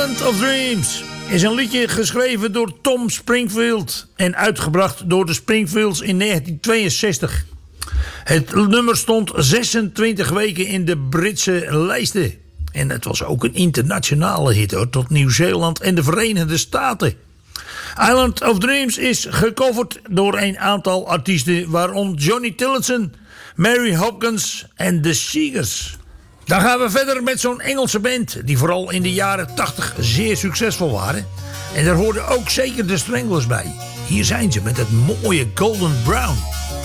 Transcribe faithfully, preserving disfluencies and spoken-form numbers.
Island of Dreams is een liedje geschreven door Tom Springfield en uitgebracht door de Springfields in negentien tweeënzestig. Het nummer stond zesentwintig weken in de Britse lijsten. En het was ook een internationale hit hoor, tot Nieuw-Zeeland en de Verenigde Staten. Island of Dreams is gecoverd door een aantal artiesten, waaronder Johnny Tillotson, Mary Hopkins en The Seegers. Dan gaan we verder met zo'n Engelse band die vooral in de jaren tachtig zeer succesvol waren. En daar hoorden ook zeker de Stranglers bij. Hier zijn ze met het mooie Golden Brown.